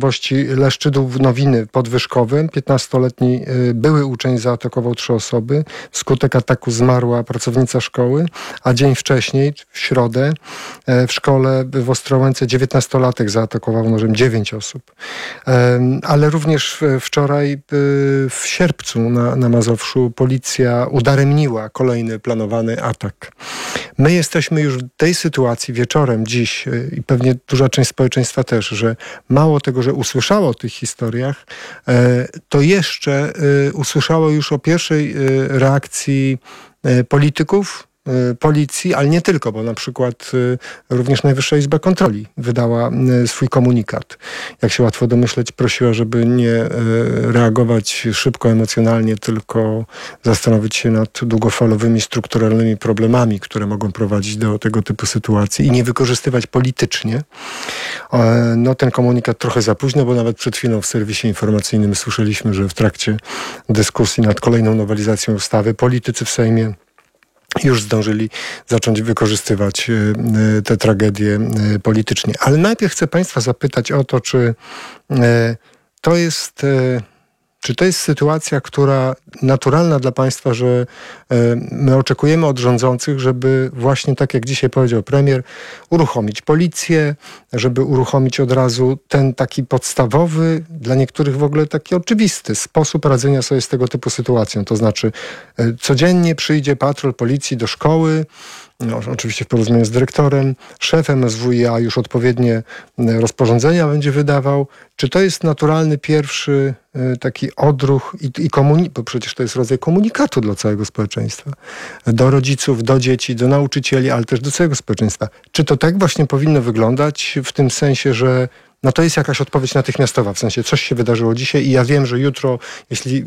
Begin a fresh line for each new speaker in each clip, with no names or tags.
miejscowości Leszczydów Nowiny pod Wyszkowem. 15-letni były uczeń zaatakował 3 osoby. Wskutek ataku zmarła pracownica szkoły, a dzień wcześniej, w środę, w szkole w Ostrołęce 19-latek zaatakował nożem 9 osób. Ale również wczoraj w Sierpcu na Mazowszu policja udaremniła kolejny planowany atak. My jesteśmy już w tej sytuacji wieczorem dziś i pewnie duża część społeczeństwa też, że mało tego, że usłyszało o tych historiach, to jeszcze usłyszało już o pierwszej reakcji polityków, policji, ale nie tylko, bo na przykład również Najwyższa Izba Kontroli wydała swój komunikat. Jak się łatwo domyśleć, prosiła, żeby nie reagować szybko, emocjonalnie, tylko zastanowić się nad długofalowymi, strukturalnymi problemami, które mogą prowadzić do tego typu sytuacji i nie wykorzystywać politycznie. No, ten komunikat trochę za późno, bo nawet przed chwilą w serwisie informacyjnym słyszeliśmy, że w trakcie dyskusji nad kolejną nowelizacją ustawy politycy w Sejmie już zdążyli zacząć wykorzystywać te tragedie politycznie. Ale najpierw chcę Państwa zapytać o to, czy to jest sytuacja, która naturalna dla Państwa, że my oczekujemy od rządzących, żeby właśnie tak jak dzisiaj powiedział premier, uruchomić policję, żeby uruchomić od razu ten taki podstawowy, dla niektórych w ogóle taki oczywisty sposób radzenia sobie z tego typu sytuacją. To znaczy codziennie przyjdzie patrol policji do szkoły, no, oczywiście w porozumieniu z dyrektorem, szef MSWiA już odpowiednie rozporządzenia będzie wydawał. Czy to jest naturalny pierwszy taki odruch bo przecież to jest rodzaj komunikatu dla całego społeczeństwa, do rodziców, do dzieci, do nauczycieli, ale też do całego społeczeństwa. Czy to tak właśnie powinno wyglądać w tym sensie, że no to jest jakaś odpowiedź natychmiastowa, w sensie coś się wydarzyło dzisiaj i ja wiem, że jutro, jeśli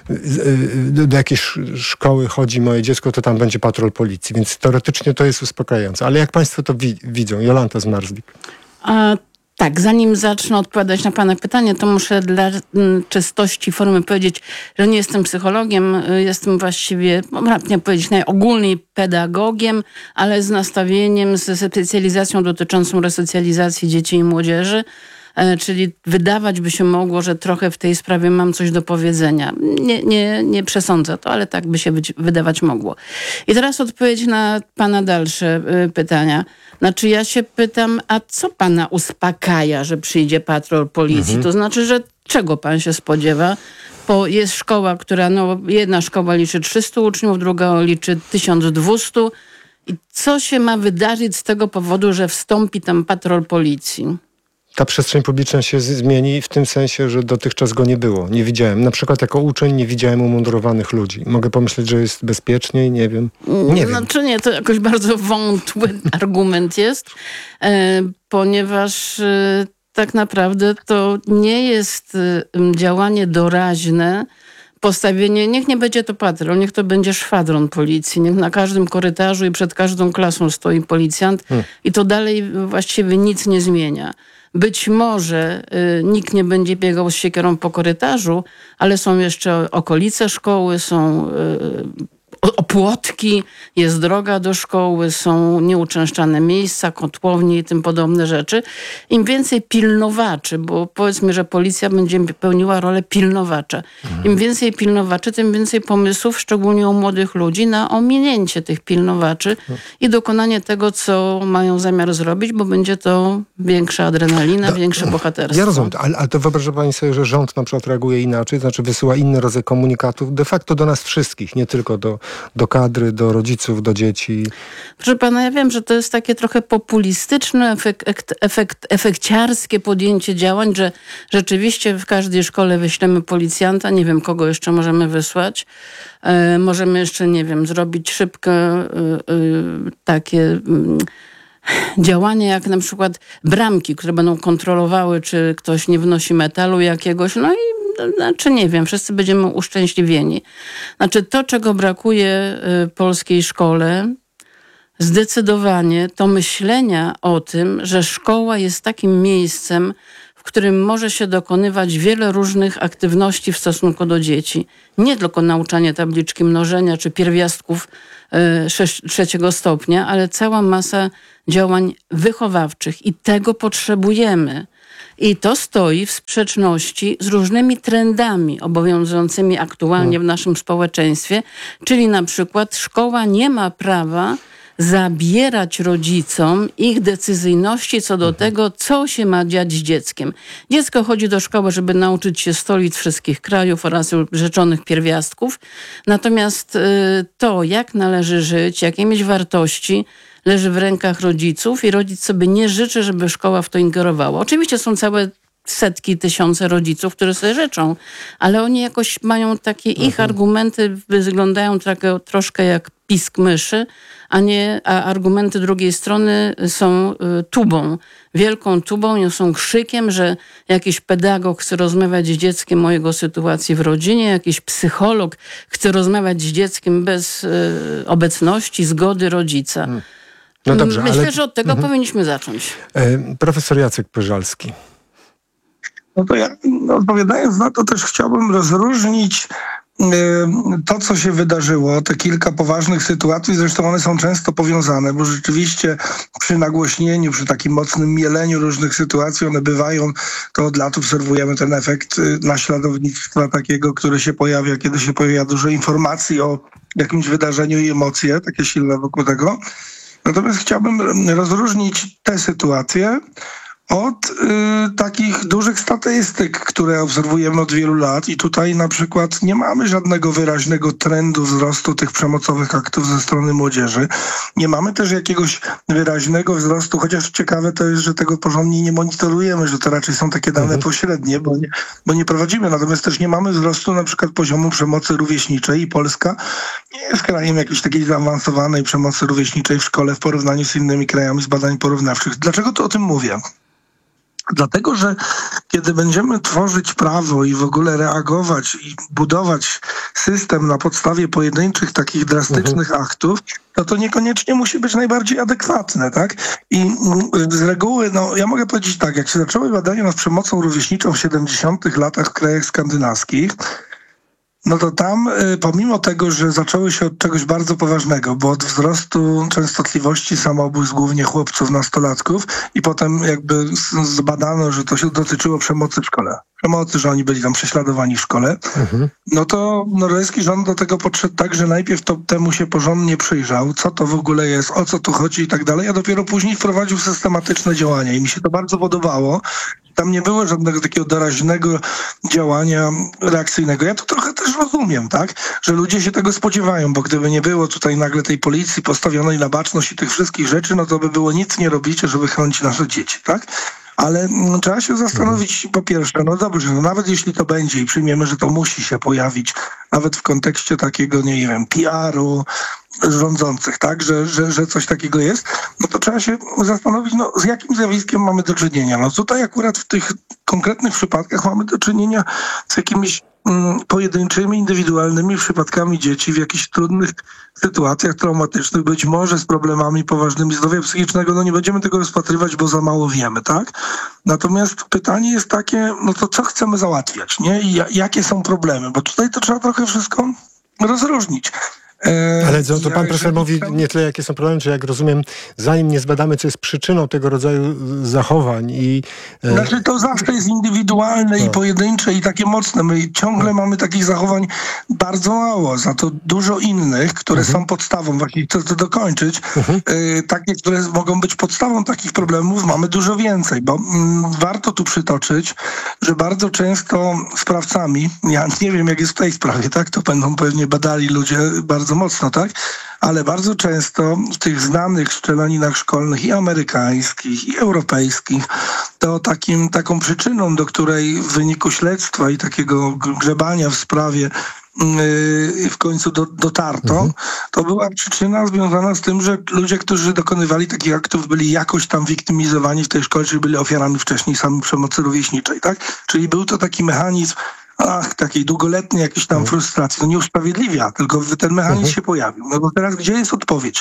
do jakiejś szkoły chodzi moje dziecko, to tam będzie patrol policji, więc teoretycznie to jest uspokajające. Ale jak Państwo to widzą? Jolanta Zmarzlik.
Tak, zanim zacznę odpowiadać na Pana pytanie, to muszę dla czystości formy powiedzieć, że nie jestem psychologiem, jestem właściwie, można powiedzieć, najogólniej pedagogiem, ale z nastawieniem, ze specjalizacją dotyczącą resocjalizacji dzieci i młodzieży. Czyli wydawać by się mogło, że trochę w tej sprawie mam coś do powiedzenia. Nie przesądzę to, ale tak by się wydawać mogło. I teraz odpowiedź na Pana dalsze pytania. Znaczy ja się pytam, a co Pana uspokaja, że przyjdzie patrol policji? To znaczy, że czego Pan się spodziewa? Bo jest szkoła, która, jedna szkoła liczy 300 uczniów, druga liczy 1200. I co się ma wydarzyć z tego powodu, że wstąpi tam patrol policji?
Ta przestrzeń publiczna się zmieni w tym sensie, że dotychczas go nie było. Nie widziałem. Na przykład jako uczeń nie widziałem umundurowanych ludzi. Mogę pomyśleć, że jest bezpieczniej? Nie wiem. Nie wiem.
Znaczy nie, to jakoś bardzo wątły argument jest, ponieważ tak naprawdę to nie jest działanie doraźne, postawienie, niech nie będzie to patrol, niech to będzie szwadron policji, niech na każdym korytarzu i przed każdą klasą stoi policjant i to dalej właściwie nic nie zmienia. Być może nikt nie będzie biegał z siekierą po korytarzu, ale są jeszcze okolice szkoły, są opłotki, jest droga do szkoły, są nieuczęszczane miejsca, kotłownie i tym podobne rzeczy. Im więcej pilnowaczy, bo powiedzmy, że policja będzie pełniła rolę pilnowacza. Im więcej pilnowaczy, tym więcej pomysłów, szczególnie u młodych ludzi, na ominięcie tych pilnowaczy i dokonanie tego, co mają zamiar zrobić, bo będzie to większa adrenalina, większe bohaterstwo.
Ja rozumiem, ale to wyobraża Pani sobie, że rząd na przykład reaguje inaczej, znaczy wysyła inny rodzaj komunikatów, de facto do nas wszystkich, nie tylko do kadry, do rodziców, do dzieci.
Proszę Pana, ja wiem, że to jest takie trochę populistyczne, efekciarskie podjęcie działań, że rzeczywiście w każdej szkole wyślemy policjanta, nie wiem, kogo jeszcze możemy wysłać. Możemy jeszcze, nie wiem, zrobić szybko takie działania, jak na przykład bramki, które będą kontrolowały, czy ktoś nie wnosi metalu jakiegoś, no i znaczy nie wiem, wszyscy będziemy uszczęśliwieni. Znaczy to, czego brakuje polskiej szkole, zdecydowanie to myślenia o tym, że szkoła jest takim miejscem, w którym może się dokonywać wiele różnych aktywności w stosunku do dzieci. Nie tylko nauczanie tabliczki mnożenia czy pierwiastków 3. stopnia, ale cała masa działań wychowawczych i tego potrzebujemy. I to stoi w sprzeczności z różnymi trendami obowiązującymi aktualnie w naszym społeczeństwie, czyli na przykład szkoła nie ma prawa zabierać rodzicom ich decyzyjności co do tego, co się ma dziać z dzieckiem. Dziecko chodzi do szkoły, żeby nauczyć się stolic wszystkich krajów oraz rzeczonych pierwiastków. Natomiast to, jak należy żyć, jakie mieć wartości, leży w rękach rodziców i rodzic sobie nie życzy, żeby szkoła w to ingerowała. Oczywiście są całe setki, tysiące rodziców, którzy sobie życzą, ale oni jakoś mają takie, ich argumenty wyglądają troszkę jak pisk myszy, a argumenty drugiej strony są tubą, wielką tubą i są krzykiem, że jakiś pedagog chce rozmawiać z dzieckiem o jego sytuacji w rodzinie, jakiś psycholog chce rozmawiać z dzieckiem bez obecności, zgody rodzica.
No dobrze,
Myślę, że od tego powinniśmy zacząć.
Profesor Jacek Pyrzelski.
No to ja, odpowiadając na to, też chciałbym rozróżnić to, co się wydarzyło, te kilka poważnych sytuacji, zresztą one są często powiązane, bo rzeczywiście przy nagłośnieniu, przy takim mocnym mieleniu różnych sytuacji, one bywają, to od lat obserwujemy ten efekt naśladownictwa takiego, który się pojawia, kiedy się pojawia dużo informacji o jakimś wydarzeniu i emocje, takie silne wokół tego. Natomiast chciałbym rozróżnić te sytuacje od takich dużych statystyk, które obserwujemy od wielu lat i tutaj na przykład nie mamy żadnego wyraźnego trendu wzrostu tych przemocowych aktów ze strony młodzieży. Nie mamy też jakiegoś wyraźnego wzrostu, chociaż ciekawe to jest, że tego porządnie nie monitorujemy, że to raczej są takie dane pośrednie, bo nie prowadzimy. Natomiast też nie mamy wzrostu na przykład poziomu przemocy rówieśniczej i Polska nie jest krajem jakiejś takiej zaawansowanej przemocy rówieśniczej w szkole w porównaniu z innymi krajami z badań porównawczych. Dlaczego to o tym mówię? Dlatego, że kiedy będziemy tworzyć prawo i w ogóle reagować i budować system na podstawie pojedynczych takich drastycznych aktów, to niekoniecznie musi być najbardziej adekwatne, tak? I z reguły, ja mogę powiedzieć tak, jak się zaczęły badania nad przemocą rówieśniczą w 70-tych latach w krajach skandynawskich, no to tam, pomimo tego, że zaczęły się od czegoś bardzo poważnego, bo od wzrostu częstotliwości samobójstw głównie chłopców, nastolatków i potem jakby zbadano, że to się dotyczyło przemocy w szkole. Przemocy, że oni byli tam prześladowani w szkole. No to norweski rząd do tego podszedł tak, że najpierw temu się porządnie przyjrzał, co to w ogóle jest, o co tu chodzi i tak dalej, a dopiero później wprowadził systematyczne działania i mi się to bardzo podobało. Tam nie było żadnego takiego doraźnego działania reakcyjnego. Ja to trochę też rozumiem, tak? Że ludzie się tego spodziewają, bo gdyby nie było tutaj nagle tej policji postawionej na baczność i tych wszystkich rzeczy, no to by było nic nie robicie, żeby chronić nasze dzieci, tak? Ale trzeba się zastanowić po pierwsze, no dobrze, no nawet jeśli to będzie i przyjmiemy, że to musi się pojawić, nawet w kontekście takiego, nie wiem, PR-u rządzących, tak, że coś takiego jest, no to trzeba się zastanowić, no z jakim zjawiskiem mamy do czynienia. No tutaj akurat w tych konkretnych przypadkach mamy do czynienia z jakimiś pojedynczymi, indywidualnymi przypadkami dzieci w jakichś trudnych sytuacjach traumatycznych, być może z problemami poważnymi zdrowia psychicznego, no nie będziemy tego rozpatrywać, bo za mało wiemy, tak? Natomiast pytanie jest takie, no to co chcemy załatwiać, nie? I jakie są problemy? Bo tutaj to trzeba trochę wszystko rozróżnić.
Ale to pan profesor mówi nie tyle, jakie są problemy, czy jak rozumiem, zanim nie zbadamy, co jest przyczyną tego rodzaju zachowań i...
Znaczy to zawsze jest indywidualne i pojedyncze i takie mocne. My ciągle mamy takich zachowań bardzo mało, za to dużo innych, które są podstawą. Właśnie chcę to dokończyć. Takie, które mogą być podstawą takich problemów, mamy dużo więcej, bo warto tu przytoczyć, że bardzo często sprawcami, ja nie wiem jak jest w tej sprawie, tak, to będą pewnie badali ludzie bardzo mocno, tak? Ale bardzo często w tych znanych szczelaninach szkolnych i amerykańskich, i europejskich, to taką przyczyną, do której w wyniku śledztwa i takiego grzebania w sprawie w końcu dotarto, to była przyczyna związana z tym, że ludzie, którzy dokonywali takich aktów, byli jakoś tam wiktymizowani w tej szkole, czyli byli ofiarami wcześniej samej przemocy rówieśniczej, tak? Czyli był to taki mechanizm takiej długoletniej jakiejś tam frustracji. No nie usprawiedliwia, tylko ten mechanizm się pojawił. No bo teraz gdzie jest odpowiedź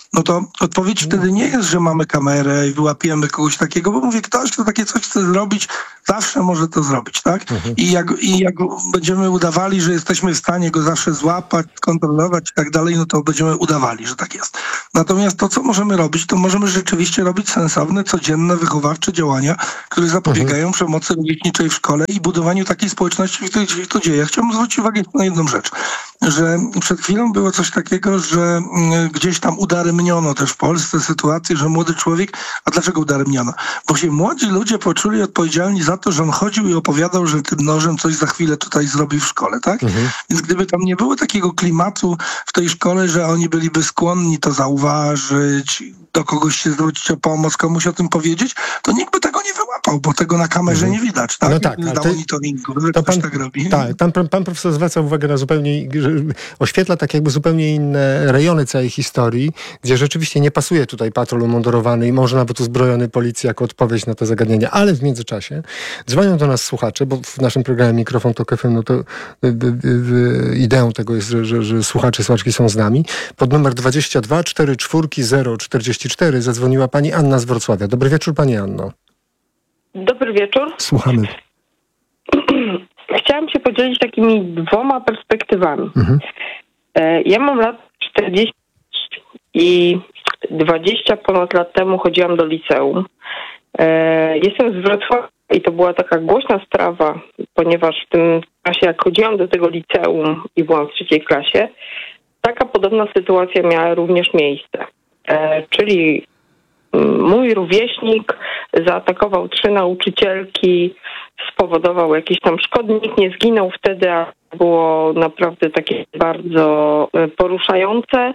no to odpowiedź wtedy nie jest, że mamy kamerę i wyłapiemy kogoś takiego, bo mówię, ktoś, kto takie coś chce zrobić, zawsze może to zrobić, tak? I jak będziemy udawali, że jesteśmy w stanie go zawsze złapać, kontrolować i tak dalej, no to będziemy udawali, że tak jest. Natomiast to, co możemy robić, to możemy rzeczywiście robić sensowne, codzienne, wychowawcze działania, które zapobiegają przemocy rówieśniczej w szkole i budowaniu takiej społeczności, w której się to dzieje. Chciałbym zwrócić uwagę na jedną rzecz, że przed chwilą było coś takiego, że gdzieś tam udaremniono też w Polsce sytuację, że młody człowiek, a dlaczego udaremniono? Bo się młodzi ludzie poczuli odpowiedzialni za to, że on chodził i opowiadał, że tym nożem coś za chwilę tutaj zrobi w szkole, tak? Więc gdyby tam nie było takiego klimatu w tej szkole, że oni byliby skłonni to zauważyć, do kogoś się zwrócić o pomoc, komuś o tym powiedzieć, to nikt by tego nie wyłapał, bo tego na kamerze nie widać, tak?
No tak,
nie dało monitoringu, że ktoś tak robi.
Tak, pan profesor zwraca uwagę na zupełnie, że oświetla tak jakby zupełnie inne rejony całej historii, gdzie rzeczywiście nie pasuje tutaj patrol umundurowany i może nawet uzbrojony policji jako odpowiedź na te zagadnienia, ale w międzyczasie dzwonią do nas słuchacze, bo w naszym programie Mikrofon Tok FM, no to ideą tego jest, że słuchacze, słuchaczki są z nami. Pod numer 22 44 044 zadzwoniła pani Anna z Wrocławia. Dobry wieczór, pani Anno.
Dobry wieczór.
Słuchamy.
Chciałam się podzielić takimi 2 perspektywami. Ja mam lat 40 i 20 ponad lat temu chodziłam do liceum. Jestem z Wrocławia i to była taka głośna sprawa, ponieważ w tym czasie, jak chodziłam do tego liceum i byłam w 3. klasie, taka podobna sytuacja miała również miejsce. Czyli mój rówieśnik zaatakował 3 nauczycielki, spowodował jakiś tam szkodnik, nie zginął wtedy, a było naprawdę takie bardzo poruszające.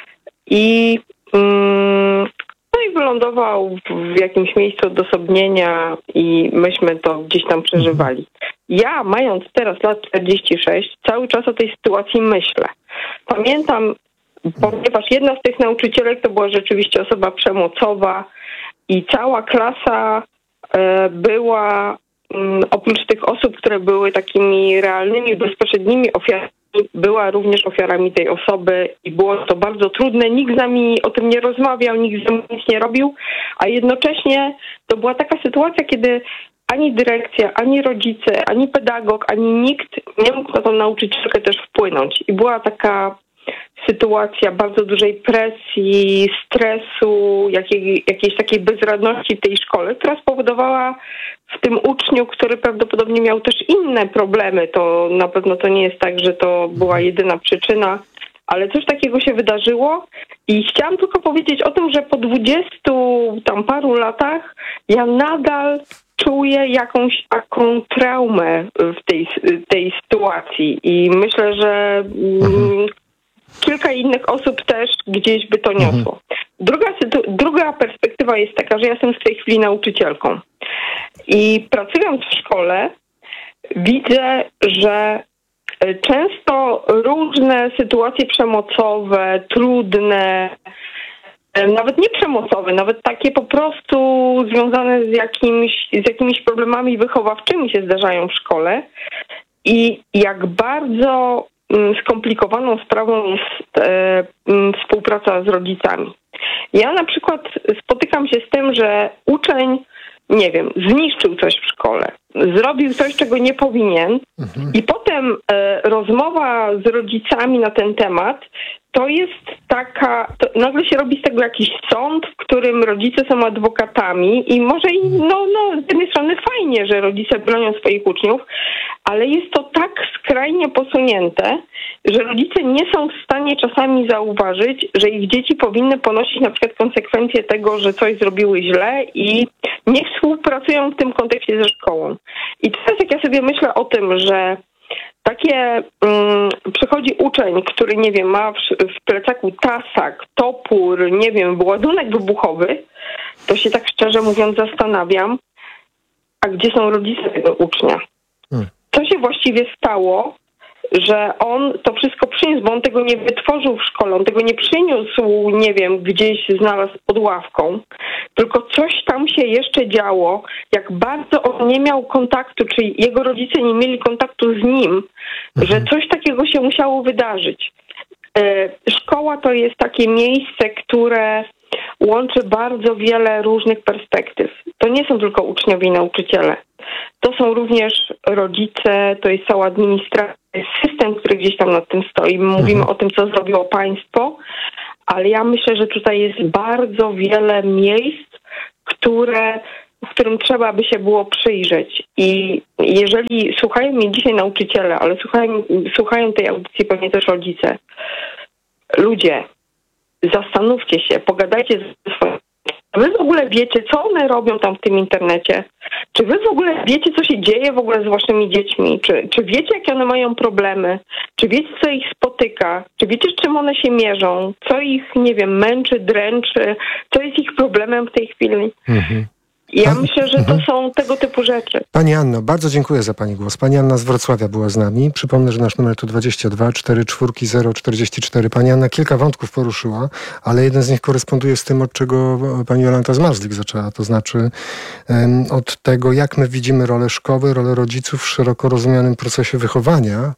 No i wylądował w jakimś miejscu odosobnienia i myśmy to gdzieś tam przeżywali. Ja, mając teraz lat 46, cały czas o tej sytuacji myślę. Pamiętam, ponieważ jedna z tych nauczycielek to była rzeczywiście osoba przemocowa i cała klasa była, oprócz tych osób, które były takimi realnymi, bezpośrednimi ofiarami, była również ofiarami tej osoby i było to bardzo trudne. Nikt z nami o tym nie rozmawiał, nikt z nami nic nie robił, a jednocześnie to była taka sytuacja, kiedy ani dyrekcja, ani rodzice, ani pedagog, ani nikt nie mógł na tą nauczycielkę też wpłynąć. I była taka sytuacja bardzo dużej presji, stresu, jakiejś takiej bezradności w tej szkole, która spowodowała w tym uczniu, który prawdopodobnie miał też inne problemy. To na pewno to nie jest tak, że to była jedyna przyczyna, ale coś takiego się wydarzyło i chciałam tylko powiedzieć o tym, że po 20 tam paru latach ja nadal czuję jakąś taką traumę w tej sytuacji i myślę, że kilka innych osób też gdzieś by to niosło. Druga perspektywa jest taka, że ja jestem w tej chwili nauczycielką i pracując w szkole widzę, że często różne sytuacje przemocowe, trudne, nawet nie przemocowe, nawet takie po prostu związane z jakimiś problemami wychowawczymi się zdarzają w szkole i jak bardzo skomplikowaną sprawą jest współpraca z rodzicami. Ja na przykład spotykam się z tym, że uczeń, nie wiem, zniszczył coś w szkole, zrobił coś, czego nie powinien i potem rozmowa z rodzicami na ten temat to jest nagle się robi z tego jakiś sąd, w którym rodzice są adwokatami i może z jednej strony fajnie, że rodzice bronią swoich uczniów, ale jest to tak skrajnie posunięte, że rodzice nie są w stanie czasami zauważyć, że ich dzieci powinny ponosić na przykład konsekwencje tego, że coś zrobiły źle i nie współpracują w tym kontekście ze szkołą. I teraz jak ja sobie myślę o tym, że przychodzi uczeń, który, nie wiem, ma w plecaku tasak, topór, nie wiem, ładunek wybuchowy, to się tak szczerze mówiąc zastanawiam, a gdzie są rodzice tego ucznia? Co się właściwie stało, że on to wszystko przyniósł, bo on tego nie wytworzył w szkole, on tego nie przyniósł, nie wiem, gdzieś znalazł pod ławką, tylko coś tam się jeszcze działo, jak bardzo on nie miał kontaktu, czyli jego rodzice nie mieli kontaktu z nim, że coś takiego się musiało wydarzyć. Szkoła to jest takie miejsce, które łączy bardzo wiele różnych perspektyw. To nie są tylko uczniowie i nauczyciele. To są również rodzice, to jest cała administracja, system, który gdzieś tam nad tym stoi. Mówimy o tym, co zrobiło państwo, ale ja myślę, że tutaj jest bardzo wiele miejsc, w którym trzeba by się było przyjrzeć. I jeżeli słuchają mnie dzisiaj nauczyciele, ale słuchają tej audycji pewnie też rodzice, ludzie, zastanówcie się, pogadajcie ze swoimi. Wy w ogóle wiecie, co one robią tam w tym internecie? Czy wy w ogóle wiecie, co się dzieje w ogóle z waszymi dziećmi? Czy wiecie, jakie one mają problemy? Czy wiecie, co ich spotyka? Czy wiecie, z czym one się mierzą? Co ich, nie wiem, męczy, dręczy? Co jest ich problemem w tej chwili? Ja myślę, że to są tego typu rzeczy.
Pani Anno, bardzo dziękuję za Pani głos. Pani Anna z Wrocławia była z nami. Przypomnę, że nasz numer to 22 44 044. Pani Anna kilka wątków poruszyła, ale jeden z nich koresponduje z tym, od czego pani Jolanta Zmarzlik zaczęła. To znaczy od tego, jak my widzimy rolę szkoły, rolę rodziców w szeroko rozumianym procesie wychowania.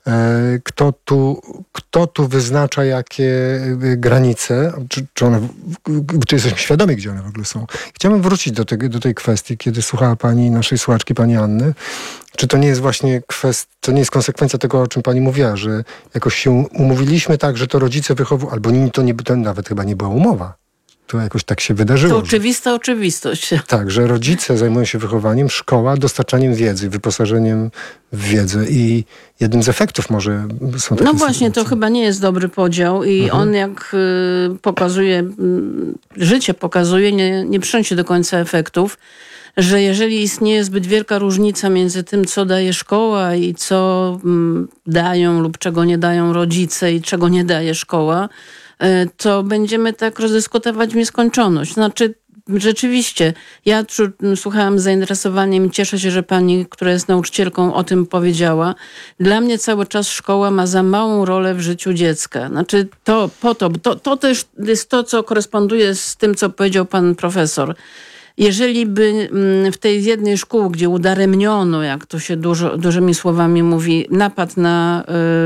Kto tu wyznacza jakie granice, czy one, czy jesteśmy świadomi, gdzie one w ogóle są. Chciałbym wrócić do tej kwestii, kiedy słuchała pani naszej słuchaczki, pani Anny. Czy to nie jest właśnie to nie jest konsekwencja tego, o czym pani mówiła, że jakoś się umówiliśmy tak, że to rodzice wychowują, albo to nawet chyba nie była umowa. To jakoś tak się wydarzyło.
To oczywista oczywistość.
Tak, że rodzice zajmują się wychowaniem, szkoła dostarczaniem wiedzy, wyposażeniem w wiedzę i jednym z efektów może są takie
No właśnie,
sytuacje.
to chyba nie jest dobry podział i on jak pokazuje, życie pokazuje, nie przynosi do końca efektów, że jeżeli istnieje zbyt wielka różnica między tym, co daje szkoła i co dają lub czego nie dają rodzice i czego nie daje szkoła, to będziemy tak rozdyskutować w nieskończoność. Znaczy, rzeczywiście, ja słuchałam z zainteresowaniem i cieszę się, że pani, która jest nauczycielką, o tym powiedziała. Dla mnie cały czas szkoła ma za małą rolę w życiu dziecka. Znaczy, to też jest to, co koresponduje z tym, co powiedział pan profesor. Jeżeli by w tej jednej szkół, gdzie udaremniono, jak to się dużymi słowami mówi, napad na,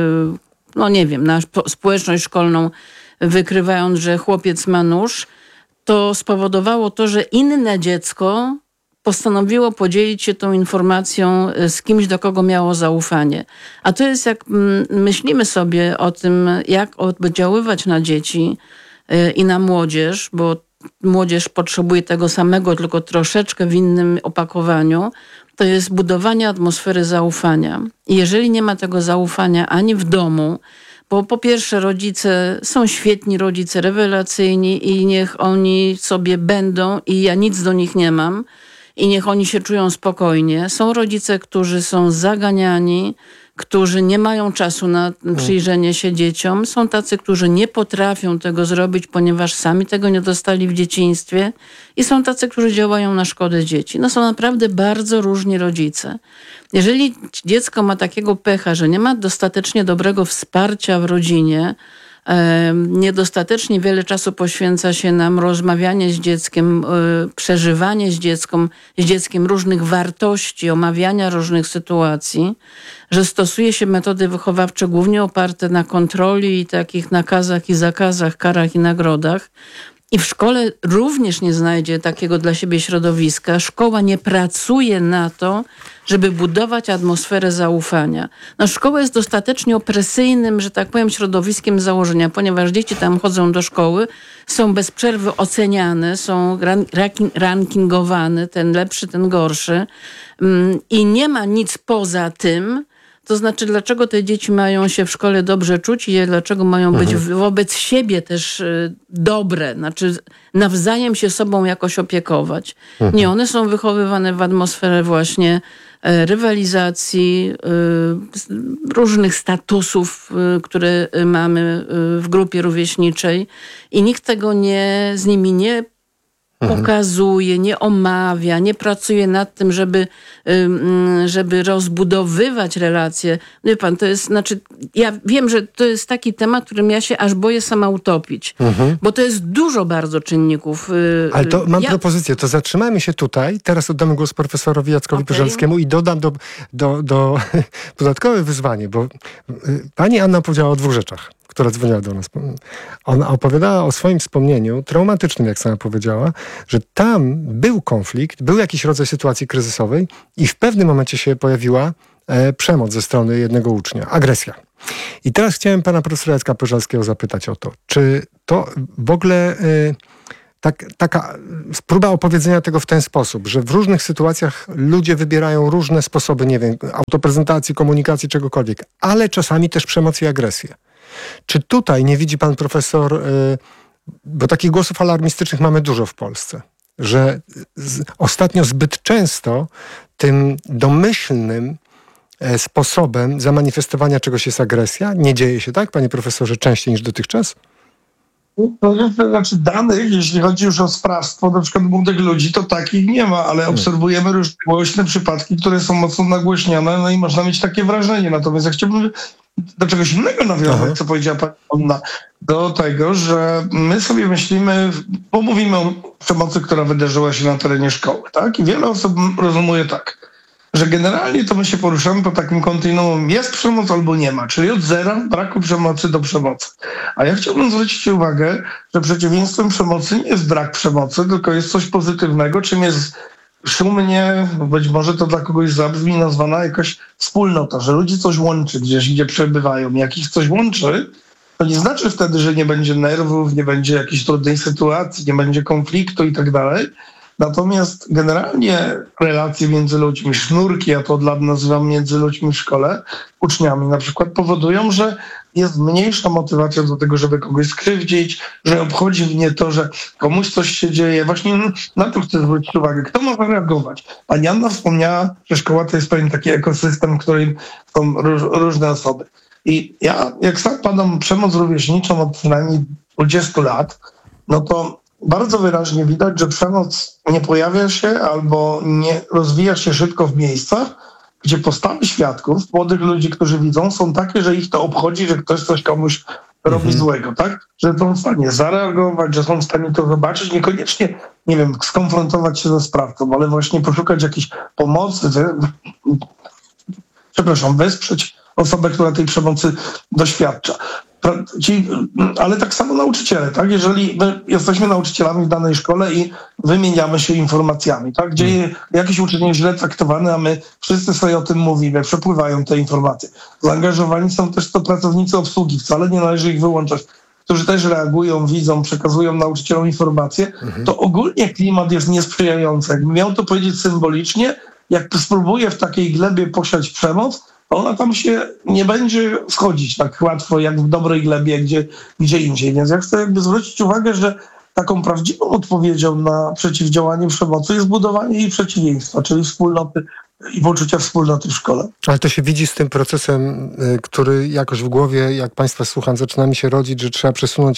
na społeczność szkolną, wykrywając, że chłopiec ma nóż, to spowodowało to, że inne dziecko postanowiło podzielić się tą informacją z kimś, do kogo miało zaufanie. A to jest, jak myślimy sobie o tym, jak oddziaływać na dzieci i na młodzież, bo młodzież potrzebuje tego samego, tylko troszeczkę w innym opakowaniu, to jest budowanie atmosfery zaufania. I jeżeli nie ma tego zaufania ani w domu, bo po pierwsze rodzice są świetni, rodzice rewelacyjni i niech oni sobie będą i ja nic do nich nie mam i niech oni się czują spokojnie. Są rodzice, którzy są zaganiani, którzy nie mają czasu na przyjrzenie się dzieciom. Są tacy, którzy nie potrafią tego zrobić, ponieważ sami tego nie dostali w dzieciństwie. I są tacy, którzy działają na szkodę dzieci. No są naprawdę bardzo różni rodzice. Jeżeli dziecko ma takiego pecha, że nie ma dostatecznie dobrego wsparcia w rodzinie, niedostatecznie wiele czasu poświęca się nam rozmawianie z dzieckiem, przeżywanie z dzieckiem różnych wartości, omawiania różnych sytuacji, że stosuje się metody wychowawcze głównie oparte na kontroli i takich nakazach i zakazach, karach i nagrodach. I w szkole również nie znajdzie takiego dla siebie środowiska. Szkoła nie pracuje na to, żeby budować atmosferę zaufania. No, szkoła jest dostatecznie opresyjnym, że tak powiem, środowiskiem założenia, ponieważ dzieci tam chodzą do szkoły, są bez przerwy oceniane, są rankingowane, ten lepszy, ten gorszy. I nie ma nic poza tym. To znaczy, dlaczego te dzieci mają się w szkole dobrze czuć i dlaczego mają być wobec siebie też dobre, znaczy nawzajem się sobą jakoś opiekować. Nie, one są wychowywane w atmosferę właśnie rywalizacji, różnych statusów, które mamy w grupie rówieśniczej i nikt tego z nimi nie pokazuje, nie omawia, nie pracuje nad tym, żeby rozbudowywać relacje. Wie pan, to jest, znaczy, ja wiem, że to jest taki temat, którym ja się aż boję sama utopić, bo to jest dużo bardzo czynników.
Ale to mam propozycję, to zatrzymajmy się tutaj, teraz oddamy głos profesorowi Jackowi Pyżalskiemu i dodam do dodatkowe wyzwanie, bo pani Anna powiedziała o dwóch rzeczach, która dzwoniła do nas, ona opowiadała o swoim wspomnieniu, traumatycznym, jak sama powiedziała, że tam był konflikt, był jakiś rodzaj sytuacji kryzysowej i w pewnym momencie się pojawiła przemoc ze strony jednego ucznia, agresja. I teraz chciałem pana profesora Jacka Pyżalskiego zapytać o to, czy to w ogóle taka próba opowiedzenia tego w ten sposób, że w różnych sytuacjach ludzie wybierają różne sposoby, nie wiem, autoprezentacji, komunikacji, czegokolwiek, ale czasami też przemoc i agresję. Czy tutaj nie widzi pan profesor, bo takich głosów alarmistycznych mamy dużo w Polsce, że ostatnio zbyt często tym domyślnym sposobem zamanifestowania czegoś jest agresja? Nie dzieje się tak, panie profesorze, częściej niż dotychczas?
To znaczy danych, jeśli chodzi już o sprawstwo na przykład młodych ludzi, to takich nie ma, ale obserwujemy różne głośne przypadki, które są mocno nagłośniane, no i można mieć takie wrażenie. Natomiast ja chciałbym do czegoś innego nawiązać, co powiedziała pani Anna, do tego, że my sobie myślimy, bo mówimy o przemocy, która wydarzyła się na terenie szkoły, tak? I wiele osób rozumuje tak, że generalnie to my się poruszamy po takim kontinuum, jest przemoc albo nie ma, czyli od zera braku przemocy do przemocy. A ja chciałbym zwrócić uwagę, że przeciwieństwem przemocy nie jest brak przemocy, tylko jest coś pozytywnego, czym jest szumnie, być może to dla kogoś zabrzmi, nazwana jakaś wspólnota, że ludzi coś łączy gdzieś, gdzie przebywają. Jak ich coś łączy, to nie znaczy wtedy, że nie będzie nerwów, nie będzie jakiejś trudnej sytuacji, nie będzie konfliktu i tak dalej. Natomiast generalnie relacje między ludźmi, sznurki, ja to od lat nazywam między ludźmi w szkole, uczniami na przykład, powodują, że jest mniejsza motywacja do tego, żeby kogoś skrzywdzić, że obchodzi mnie to, że komuś coś się dzieje. Właśnie na to chcę zwrócić uwagę. Kto ma zareagować? Pani Anna wspomniała, że szkoła to jest pewien taki ekosystem, w którym są różne osoby. I ja, jak sam badam przemoc rówieśniczą od przynajmniej 20 lat, no to bardzo wyraźnie widać, że przemoc nie pojawia się albo nie rozwija się szybko w miejscach, gdzie postawy świadków, młodych ludzi, którzy widzą, są takie, że ich to obchodzi, że ktoś coś komuś robi złego, tak? Że są w stanie zareagować, że są w stanie to zobaczyć, niekoniecznie, nie wiem, skonfrontować się ze sprawcą, ale właśnie poszukać jakiejś pomocy, wesprzeć osobę, która tej przemocy doświadcza. Ale tak samo nauczyciele, tak? Jeżeli my jesteśmy nauczycielami w danej szkole i wymieniamy się informacjami, tak? Gdzie jakiś uczeń jest źle traktowany, a my wszyscy sobie o tym mówimy, przepływają te informacje. Zaangażowani są też to pracownicy obsługi, wcale nie należy ich wyłączać, którzy też reagują, widzą, przekazują nauczycielom informacje, to ogólnie klimat jest niesprzyjający. Jakbym miał to powiedzieć symbolicznie, jak spróbuję w takiej glebie posiać przemoc, ona tam się nie będzie schodzić tak łatwo jak w dobrej glebie gdzie indziej. Więc ja chcę jakby zwrócić uwagę, że taką prawdziwą odpowiedzią na przeciwdziałanie przemocy jest budowanie jej przeciwieństwa, czyli wspólnoty i poczucia wspólnoty w szkole.
Ale to się widzi z tym procesem, który jakoś w głowie, jak państwa słucham, zaczyna mi się rodzić, że trzeba przesunąć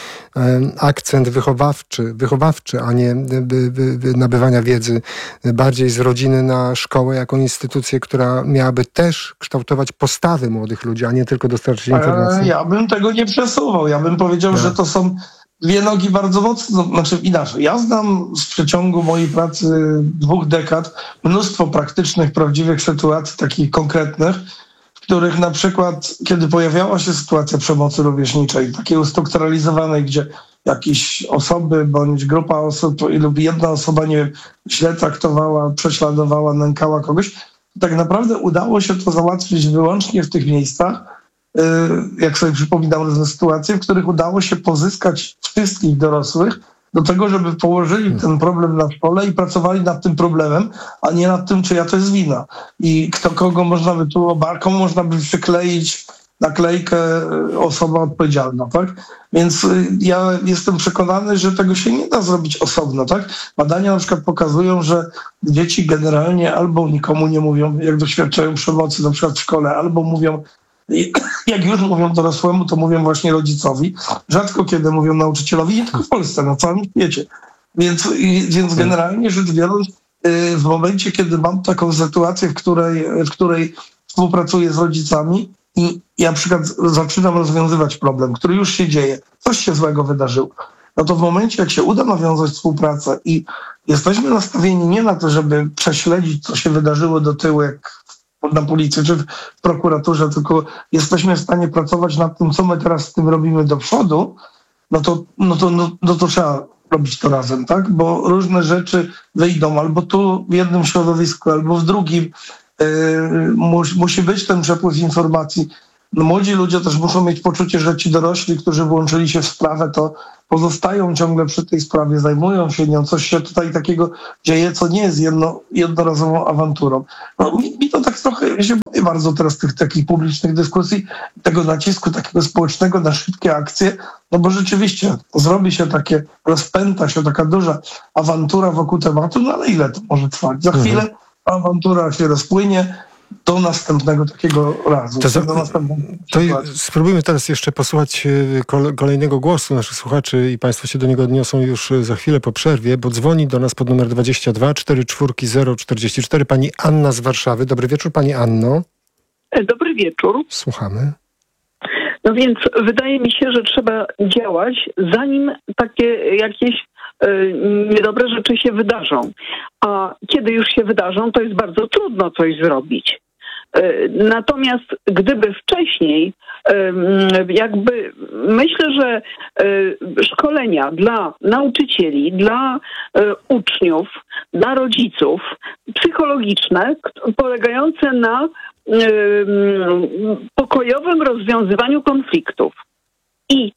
akcent wychowawczy, a nie nabywania wiedzy bardziej z rodziny na szkołę jako instytucję, która miałaby też kształtować postawy młodych ludzi, a nie tylko dostarczyć informacji.
Ja bym tego nie przesuwał. Ja bym powiedział, że to są dwie nogi bardzo mocno, znaczy inaczej. Ja znam z przeciągu mojej pracy 2 dekad mnóstwo praktycznych, prawdziwych sytuacji, takich konkretnych, w których na przykład, kiedy pojawiała się sytuacja przemocy rówieśniczej, takiej ustrukturalizowanej, gdzie jakieś osoby bądź grupa osób lub jedna osoba, nie wiem, źle traktowała, prześladowała, nękała kogoś, tak naprawdę udało się to załatwić wyłącznie w tych miejscach, jak sobie przypominam różne sytuacje, w których udało się pozyskać wszystkich dorosłych do tego, żeby położyli ten problem na stole i pracowali nad tym problemem, a nie nad tym, czyja to jest wina. I kogo można by tu komu można by przykleić naklejkę osoba odpowiedzialna, tak? Więc ja jestem przekonany, że tego się nie da zrobić osobno, tak? Badania na przykład pokazują, że dzieci generalnie albo nikomu nie mówią, jak doświadczają przemocy, na przykład w szkole, albo mówią, jak już mówią dorosłemu, to mówią właśnie rodzicowi. Rzadko kiedy mówią nauczycielowi, nie tylko w Polsce, na całym świecie. Więc generalnie rzecz biorąc, w momencie, kiedy mam taką sytuację, w której współpracuję z rodzicami i ja na przykład zaczynam rozwiązywać problem, który już się dzieje, coś się złego wydarzyło, no to w momencie, jak się uda nawiązać współpracę i jesteśmy nastawieni nie na to, żeby prześledzić, co się wydarzyło do tyłu, jak na policji czy w prokuraturze, tylko jesteśmy w stanie pracować nad tym, co my teraz z tym robimy do przodu, no to trzeba robić to razem, tak? Bo różne rzeczy wyjdą albo tu w jednym środowisku, albo w drugim. Musi być ten przepływ informacji. No, młodzi ludzie też muszą mieć poczucie, że ci dorośli, którzy włączyli się w sprawę, to pozostają ciągle przy tej sprawie, zajmują się nią. Coś się tutaj takiego dzieje, co nie jest jednorazową awanturą. No, mi to tak trochę, ja się boję bardzo teraz tych takich publicznych dyskusji, tego nacisku takiego społecznego na szybkie akcje, no bo rzeczywiście zrobi się rozpęta się taka duża awantura wokół tematu, no ale ile to może trwać? Za chwilę awantura się rozpłynie do następnego takiego razu.
Spróbujmy teraz jeszcze posłuchać kolejnego głosu naszych słuchaczy i Państwo się do niego odniosą już za chwilę po przerwie, bo dzwoni do nas pod numer 22 44 044 pani Anna z Warszawy. Dobry wieczór, pani Anno.
Dobry wieczór.
Słuchamy.
No więc wydaje mi się, że trzeba działać, zanim takie jakieś niedobre rzeczy się wydarzą. A kiedy już się wydarzą, to jest bardzo trudno coś zrobić. Natomiast gdyby wcześniej, myślę, że szkolenia dla nauczycieli, dla uczniów, dla rodziców, psychologiczne, polegające na pokojowym rozwiązywaniu konfliktów. I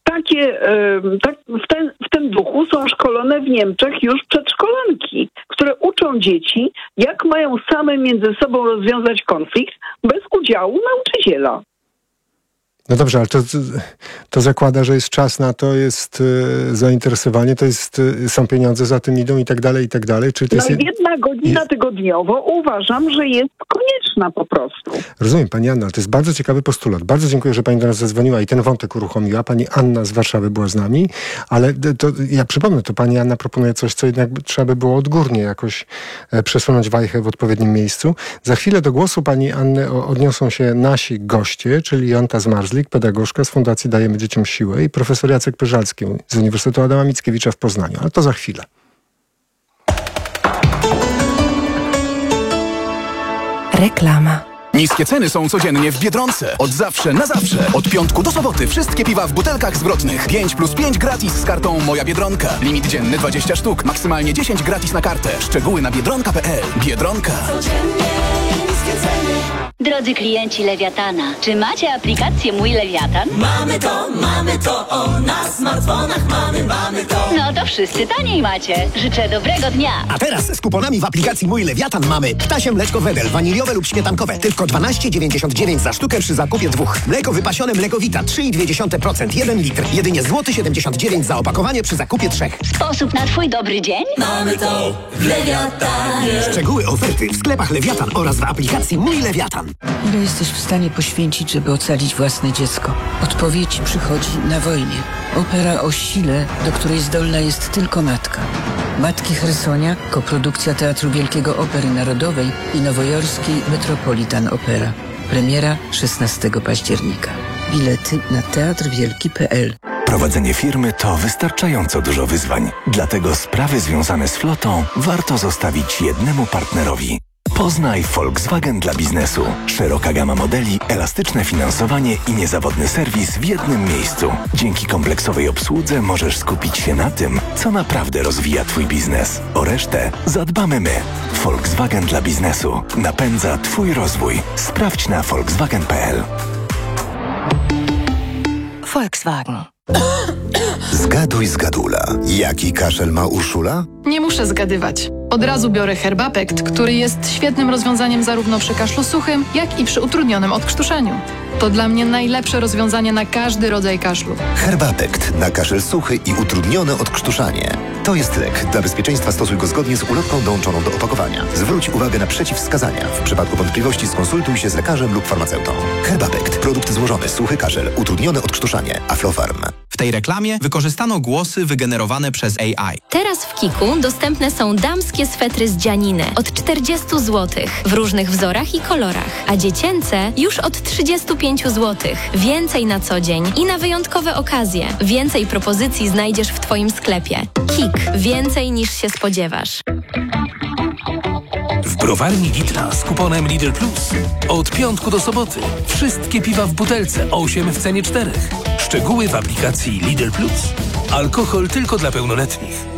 w tym duchu są szkolone w Niemczech już przedszkolanki, które uczą dzieci, jak mają same między sobą rozwiązać konflikt bez udziału nauczyciela.
No dobrze, ale to zakłada, że jest czas na to, jest zainteresowanie, są pieniądze za tym idą i tak dalej, i tak dalej. Czy to jest...
1 godzina tygodniowo uważam, że jest konieczna po prostu.
Rozumiem, pani Anna, ale to jest bardzo ciekawy postulat. Bardzo dziękuję, że pani do nas zadzwoniła i ten wątek uruchomiła. Pani Anna z Warszawy była z nami, ale ja przypomnę, to pani Anna proponuje coś, co jednak trzeba by było odgórnie jakoś przesunąć wajchę w odpowiednim miejscu. Za chwilę do głosu pani Anny odniosą się nasi goście, czyli Jolanta Zmarzlik, pedagogzka z Fundacji Dajemy Dzieciom Siłę i profesor Jacek Pyrzalski z Uniwersytetu Adama Mickiewicza w Poznaniu. Ale to za chwilę.
Reklama.
Niskie ceny są codziennie w Biedronce. Od zawsze na zawsze. Od piątku do soboty wszystkie piwa w butelkach zwrotnych. 5+5 gratis z kartą Moja Biedronka. Limit dzienny 20 sztuk. Maksymalnie 10 gratis na kartę. Szczegóły na biedronka.pl. Biedronka.
Drodzy klienci Lewiatana, czy macie aplikację Mój Lewiatan?
Mamy to, na smartfonach mamy to.
No to wszyscy taniej macie. Życzę dobrego dnia.
A teraz z kuponami w aplikacji Mój Lewiatan mamy ptasie mleczko Wedel, waniliowe lub śmietankowe, tylko 12,99 za sztukę przy zakupie 2. Mleko wypasione Mlekowita, 3,2%, 1 litr, jedynie złoty 79 za opakowanie przy zakupie 3.
Sposób na twój dobry dzień?
Mamy to w Lewiatanie.
Szczegóły oferty w sklepach Lewiatan oraz w aplikacji Mój Lewiatan.
Ile jesteś w stanie poświęcić, żeby ocalić własne dziecko? Odpowiedź przychodzi na wojnie. Opera o sile, do której zdolna jest tylko matka. Matki Chersoniak, koprodukcja Teatru Wielkiego Opery Narodowej i nowojorskiej Metropolitan Opera. Premiera 16 października. Bilety na teatrwielki.pl.
Prowadzenie firmy to wystarczająco dużo wyzwań. Dlatego sprawy związane z flotą warto zostawić jednemu partnerowi. Poznaj Volkswagen dla biznesu. Szeroka gama modeli, elastyczne finansowanie i niezawodny serwis w jednym miejscu. Dzięki kompleksowej obsłudze możesz skupić się na tym, co naprawdę rozwija Twój biznes. O resztę zadbamy my. Volkswagen dla biznesu. Napędza Twój rozwój. Sprawdź na volkswagen.pl.
Volkswagen.
Zgaduj zgadula. Jaki kaszel ma Urszula?
Nie muszę zgadywać. Od razu biorę Herbapekt, który jest świetnym rozwiązaniem zarówno przy kaszlu suchym, jak i przy utrudnionym odkrztuszaniu. To dla mnie najlepsze rozwiązanie na każdy rodzaj kaszlu.
Herbapekt na kaszel suchy i utrudnione odkrztuszanie. To jest lek. Dla bezpieczeństwa stosuj go zgodnie z ulotką dołączoną do opakowania. Zwróć uwagę na przeciwwskazania. W przypadku wątpliwości skonsultuj się z lekarzem lub farmaceutą. Herbapekt. Produkt złożony. Suchy kaszel. Utrudnione odkrztuszanie. Aflofarm.
W tej reklamie wykorzystano głosy wygenerowane przez AI.
Teraz w Kiku dostępne są damskie swetry z dzianiny od 40 zł w różnych wzorach i kolorach, a dziecięce już od 35 zł. Więcej na co dzień i na wyjątkowe okazje. Więcej propozycji znajdziesz w Twoim sklepie. Kik. Więcej niż się spodziewasz.
Browarni Witla z kuponem Lidl Plus. Od piątku do soboty. Wszystkie piwa w butelce, 8 w cenie 4. Szczegóły w aplikacji Lidl Plus. Alkohol tylko dla pełnoletnich.